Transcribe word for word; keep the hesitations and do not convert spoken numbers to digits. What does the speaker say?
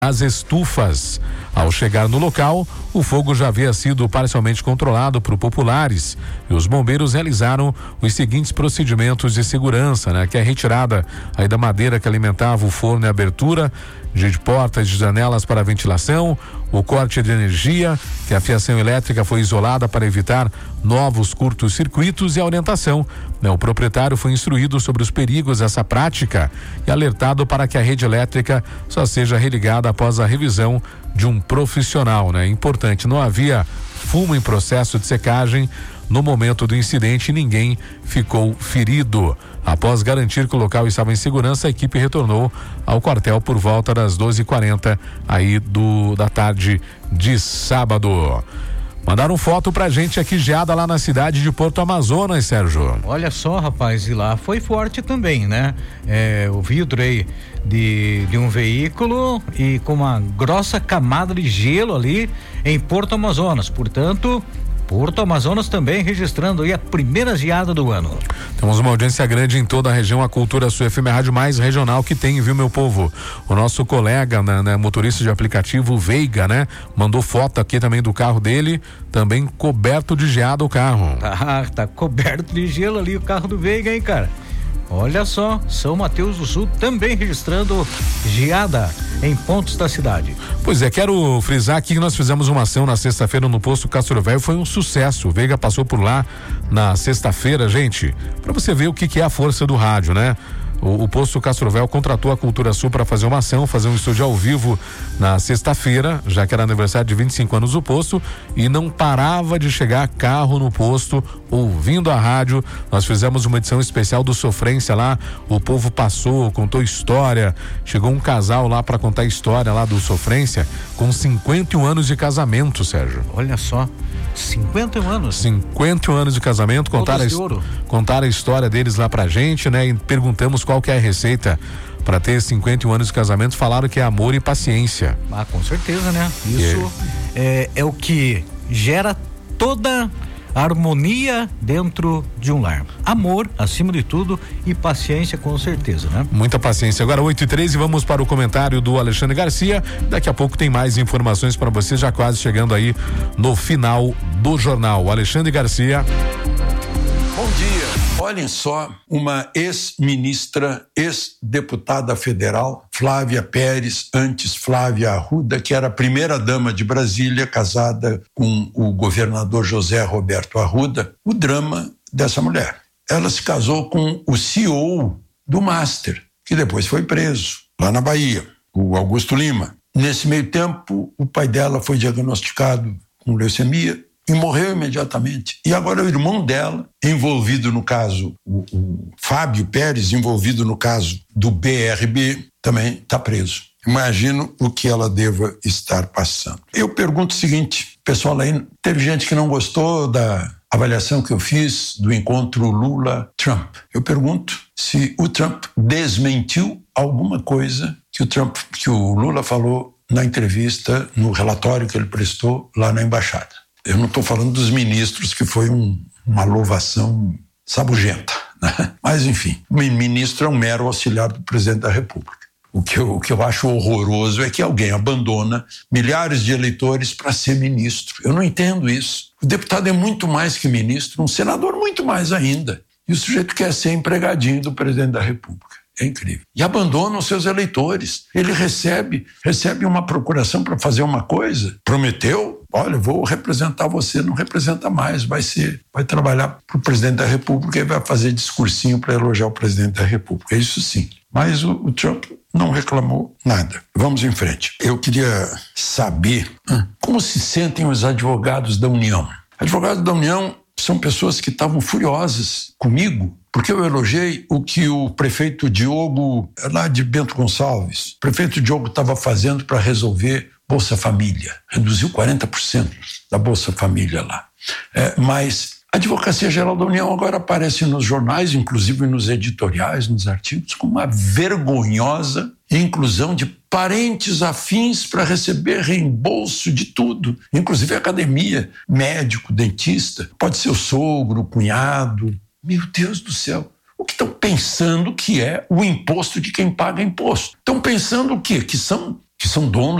as estufas. Ao chegar no local, o fogo já havia sido parcialmente controlado por populares e os bombeiros realizaram os seguintes procedimentos de segurança, né? Que é a retirada aí da madeira que alimentava o forno e a abertura de portas e janelas para ventilação, o corte de energia, que a fiação elétrica foi isolada para evitar novos curtos-circuitos e a orientação. Né? O proprietário foi instruído sobre os perigos dessa prática e alertado para que a rede elétrica só seja religada após a revisão de um profissional, né? Importante, não havia fumo em processo de secagem no momento do incidente e ninguém ficou ferido. Após garantir que o local estava em segurança, a equipe retornou ao quartel por volta das doze e quarenta aí do, da tarde de sábado. Mandaram foto pra gente aqui, geada lá na cidade de Porto Amazonas, Sérgio. Olha só, rapaz, e lá foi forte também, né? É, o vidro aí de, de um veículo e com uma grossa camada de gelo ali em Porto Amazonas, portanto, Porto Amazonas também registrando aí a primeira geada do ano. Temos uma audiência grande em toda a região, a Cultura Sul F M, a rádio mais regional que tem, viu, meu povo? O nosso colega, né, né, motorista de aplicativo Veiga, né? Mandou foto aqui também do carro dele, também coberto de geada o carro. Tá, tá coberto de gelo ali o carro do Veiga, hein, cara? Olha só, São Mateus do Sul também registrando geada em pontos da cidade. Pois é, quero frisar aqui que nós fizemos uma ação na sexta-feira no posto Castro Velho, foi um sucesso. O Veiga passou por lá na sexta-feira, gente, para você ver o que, que é a força do rádio, né? O, o posto Castrovel contratou a Cultura Sul para fazer uma ação, fazer um estúdio ao vivo na sexta-feira, já que era aniversário de vinte e cinco anos do posto, e não parava de chegar carro no posto ouvindo a rádio. Nós fizemos uma edição especial do Sofrência lá, o povo passou, contou história, chegou um casal lá para contar a história lá do Sofrência com cinquenta e um anos de casamento, Sérgio. Olha só, cinquenta e um anos. cinquenta e um anos de casamento, contaram a, contaram a história deles lá pra gente, né? E perguntamos qual que é a receita para ter cinquenta e um anos de casamento, falaram que é amor e paciência. Ah, com certeza, né? Isso é, é o que gera toda a harmonia dentro de um lar. Amor, acima de tudo, e paciência, com certeza, né? Muita paciência. Agora oito e treze, vamos para o comentário do Alexandre Garcia. Daqui a pouco tem mais informações para você, já quase chegando aí no final do jornal. Alexandre Garcia. Bom dia. Olhem só, uma ex-ministra, ex-deputada federal, Flávia Pérez, antes Flávia Arruda, que era a primeira dama de Brasília, casada com o governador José Roberto Arruda. O drama dessa mulher. Ela se casou com o C E O do Master, que depois foi preso, lá na Bahia, o Augusto Lima. Nesse meio tempo, o pai dela foi diagnosticado com leucemia e morreu imediatamente. E agora o irmão dela, envolvido no caso, o, o Fábio Pérez, envolvido no caso do B R B, também está preso. Imagino o que ela deva estar passando. Eu pergunto o seguinte, pessoal aí, teve gente que não gostou da avaliação que eu fiz do encontro Lula-Trump. Eu pergunto se o Trump desmentiu alguma coisa que o Trump, que o Lula falou na entrevista, no relatório que ele prestou lá na embaixada. Eu não estou falando dos ministros, que foi um, uma louvação sabugenta, né? Mas, enfim, o ministro é um mero auxiliar do presidente da República. O que, eu, o que eu acho horroroso é que alguém abandona milhares de eleitores para ser ministro. Eu não entendo isso. O deputado é muito mais que ministro, um senador muito mais ainda. E o sujeito quer ser empregadinho do presidente da República. É incrível. E abandona os seus eleitores. Ele recebe, recebe uma procuração para fazer uma coisa, prometeu, olha, vou representar você, não representa mais, vai ser, vai trabalhar para o presidente da República e vai fazer discursinho para elogiar o presidente da República. Isso sim. Mas o, o Trump não reclamou nada. Vamos em frente. Eu queria saber hum, como se sentem os advogados da União. Advogados da União são pessoas que estavam furiosas comigo, porque eu elogiei o que o prefeito Diogo, lá de Bento Gonçalves, o prefeito Diogo estava fazendo para resolver Bolsa Família. Reduziu quarenta por cento da Bolsa Família lá. É, mas a Advocacia Geral da União agora aparece nos jornais, inclusive nos editoriais, nos artigos, com uma vergonhosa inclusão de parentes afins para receber reembolso de tudo, inclusive academia, médico, dentista, pode ser o sogro, o cunhado. Meu Deus do céu, o que estão pensando que é o imposto de quem paga imposto? Estão pensando o quê? Que são que são donos